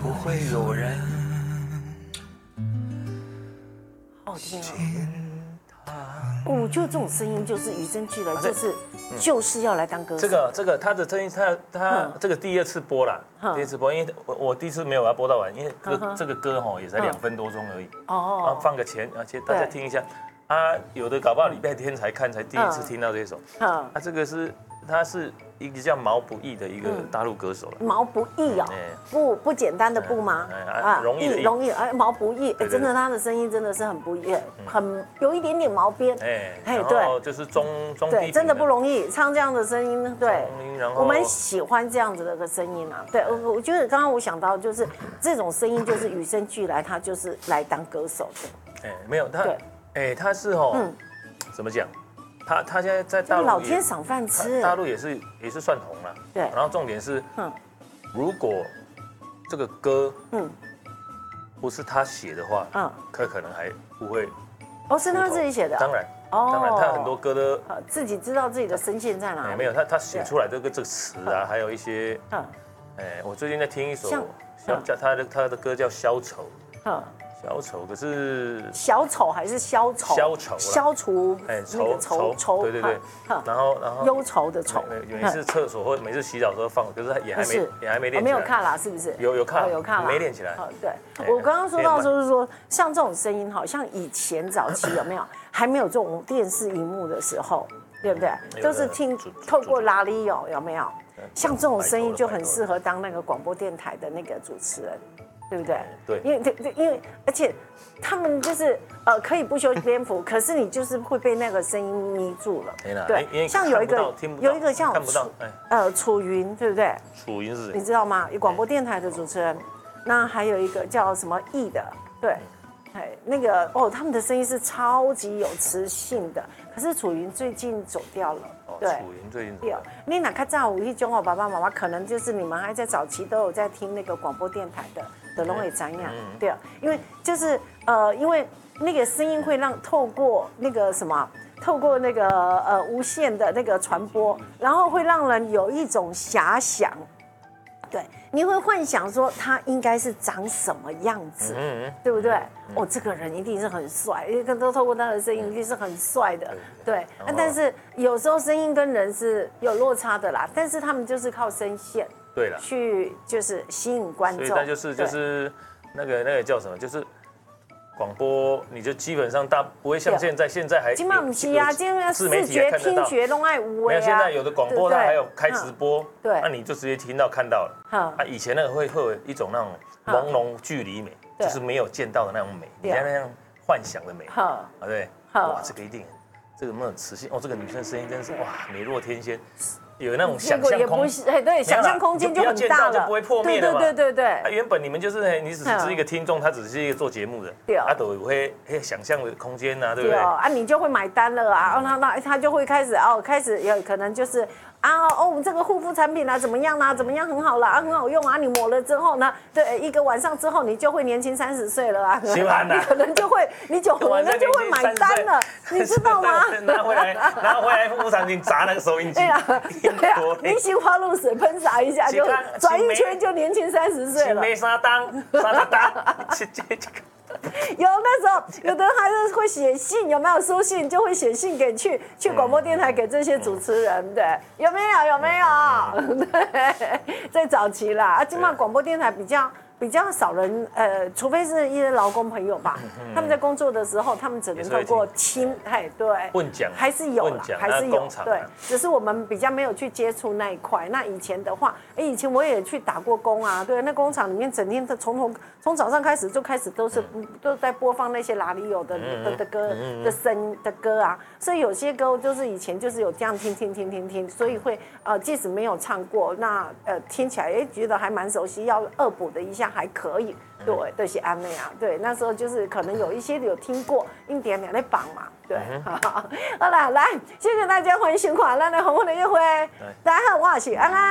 不会有人好听哦。我觉得这种声音就是与生俱来，就是要来当歌手。 这个他的声音，他这个第二次播了，第二次播，因为我第一次没有把它播到完，因为这个歌哈也才2分多钟而已。哦。放个前，而且大家听一下。啊，有的搞不好礼拜天才看，才第一次听到这首。这个他是一个叫毛不易的一个大陆歌手了。 毛不易哦，不简单的不吗？ 容易的易。 容易，毛不易，真的他的声音真的是很不易，很有一点点毛边。 对，就是中低。 真的不容易唱这样的声音。对，我们喜欢这样子的个声音啊。对，我觉得刚刚我想到就是这种声音就是与生俱来，他就是来当歌手的。 没有他。他是怎么讲？他现在在大陆老天赏饭吃， 大陆也是算红了。 对， 然后重点是，如果这个歌，不是他写的话，可能还不会。 哦，是他自己写的。 当然，他很多歌都自己知道自己的声线在哪里。 没有，他写出来这个词啊，还有一些，我最近在听一首他的歌叫《消愁》。小丑，可是小丑还是消愁？消愁，消除愁， 对。然后忧愁的愁。 每次厕所或每次洗澡的时候放，可是也还没练起来。 没有看啦，是不是？ 有看了，没练起来。 对，我刚刚说到就是说，像这种声音，好像以前早期有没有还没有这种电视荧幕的时候，对不对？都是透过拉力有没有？像这种声音就很适合当那个广播电台的那个主持人。对不对？ 对， 因为而且他们就是可以不修边幅，可是你就是会被那个声音迷住了。对，像有一个像楚云，对不对？ 楚云是谁？ 你知道吗？广播电台的主持人。那还有一个叫什么易的，对，那个他们的声音是超级有磁性的。可是楚云最近走掉了。对， 楚云最近走掉。 你哪看在一中爸爸妈妈可能就是你们还在早期都有在听那个广播电台的拢会怎样？对啊，因为就是因为那个声音会透过那个什么，透过那个无线的那个传播，然后会让人有一种遐想。对，你会幻想说他应该是长什么样子，对不对？这个人一定是很帅，因为都透过他的声音，一定是很帅的。对，但是有时候声音跟人是有落差的啦，但是他们就是靠声线， 对了， 去就是吸引观众。 所以那就是那个叫什么，就是。广播你就基本上不会像现在还。 今晚不是啊，今晚视觉、听觉都爱无没有，现在有的广播它还有开直播， 对， 那你就直接听到看到了。以前那个会有一种那种朦胧距离美，就是没有见到的那种美，你在那样幻想的美，对，哇，这个一定，这个没有磁性这个女生声音真是哇美若天仙。有那种想象空间， 对，想象空间就很大了， 就不会破灭了嘛。 对。 原本你们就是你只是一个听众，他只是一个做节目的，都会想象的空间啊，对不对？ 你就会买单了啊，那他就会开始有可能就是这个护肤产品啊怎么样啦，怎么样很好啦，很好用啊，你抹了之后呢，对，一个晚上之后你就会年轻30岁了啊，你可能就会买单了，你知道吗？ 拿回来护肤产品砸那个收音机。 对啊，明星花露水喷洒一下就转一圈就年轻30岁了。 没啥当， 有那时候有的人还是会写信，有没有书信就会写信给去广播电台给这些主持人，对，有没有？对，在早期啦，今晚广播电台比较少人，除非是一些劳工朋友吧，他们在工作的时候，他们只能透过对， 问讲还是有啦，还是有，对，只是我们比较没有去接触那一块。那以前的话，以前我也去打过工啊，对，那工厂里面整天的从早上开始都在播放那些哪里有的歌的歌啊，所以有些歌就是以前就是有这样听，所以会即使没有唱过，那听起来觉得还蛮熟悉，要恶补的一下。还可以，对，都是安内啊，对，那时候就是可能有一些有听过，一点点在绑嘛，对，好啦，来，谢谢大家，欢迎收看咱的红红的约会，大家好，我是安安。